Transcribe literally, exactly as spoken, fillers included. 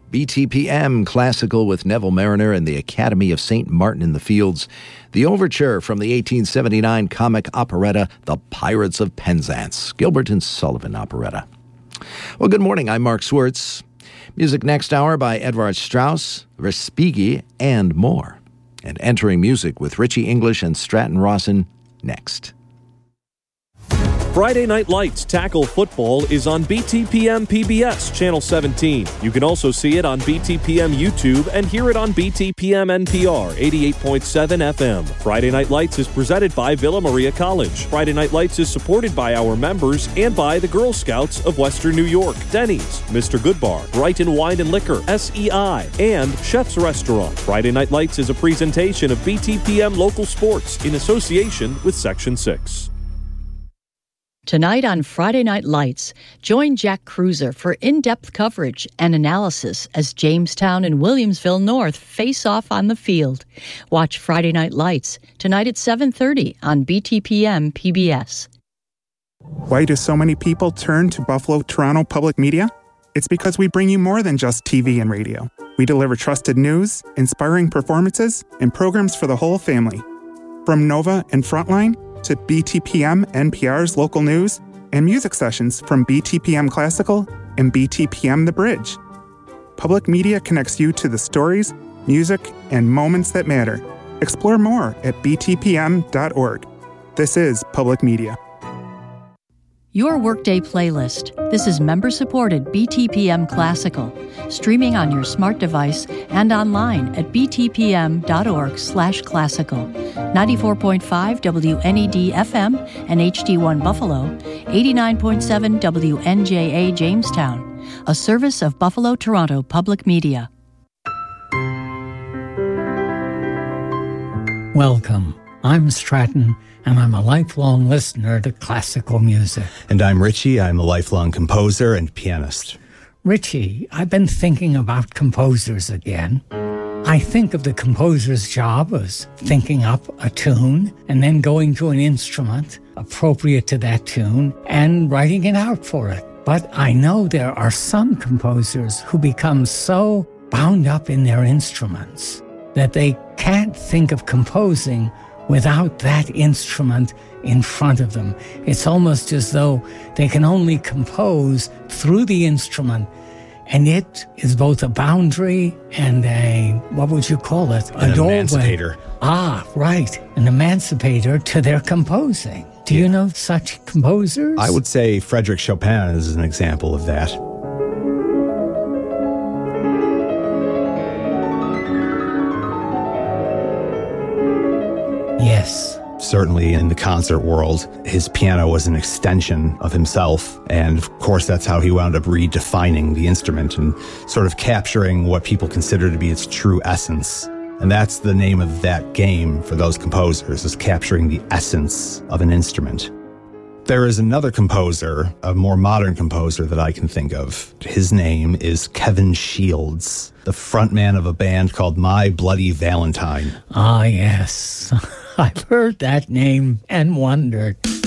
B T P M Classical with Neville Mariner and the Academy of Saint Martin in the Fields. The overture from the eighteen seventy-nine comic operetta, The Pirates of Penzance, Gilbert and Sullivan operetta. Well, good morning. I'm Mark Swartz. Music next hour by Edvard Strauss, Respighi, and more. And entering music with Richie English and Stratton Rawson next. Friday Night Lights Tackle Football is on B T P M P B S Channel seventeen. You can also see it on B T P M YouTube and hear it on B T P M N P R eighty-eight point seven F M. Friday Night Lights is presented by Villa Maria College. Friday Night Lights is supported by our members and by the Girl Scouts of Western New York, Denny's, Mister Goodbar, Brighton Wine and Liquor, S E I, and Chef's Restaurant. Friday Night Lights is a presentation of B T P M Local Sports in association with Section six. Tonight on Friday Night Lights, join Jack Cruiser for in-depth coverage and analysis as Jamestown and Williamsville North face off on the field. Watch Friday Night Lights tonight at seven thirty on B T P M P B S. Why do so many people turn to Buffalo Toronto Public Media? It's because we bring you more than just T V and radio. We deliver trusted news, inspiring performances, and programs for the whole family. From Nova and Frontline to B T P M N P R's local news and music sessions from B T P M Classical and B T P M The Bridge. Public Media connects you to the stories, music, and moments that matter. Explore more at b t p m dot org. This is Public Media. Your Workday playlist. This is member-supported B T P M Classical, streaming on your smart device and online at b t p m dot org slash classical. ninety-four point five W N E D F M and H D one Buffalo, eighty-nine point seven W N J A Jamestown, a service of Buffalo Toronto Public Media. Welcome. I'm Stratton, and I'm a lifelong listener to classical music. And I'm Richie. I'm a lifelong composer and pianist. Richie, I've been thinking about composers again. I think of the composer's job as thinking up a tune and then going to an instrument appropriate to that tune and writing it out for it. But I know there are some composers who become so bound up in their instruments that they can't think of composing without that instrument in front of them. It's almost as though they can only compose through the instrument, and it is both a boundary and a, what would you call it? An a doorway. emancipator. Ah, right. An emancipator to their composing. Do yeah. you know such composers? I would say Frédéric Chopin is an example of that. Yes. Certainly in the concert world, his piano was an extension of himself. And of course, that's how he wound up redefining the instrument and sort of capturing what people consider to be its true essence. And that's the name of that game for those composers, is capturing the essence of an instrument. There is another composer, a more modern composer that I can think of. His name is Kevin Shields, the frontman of a band called My Bloody Valentine. Ah, yes. I've heard that name and wondered.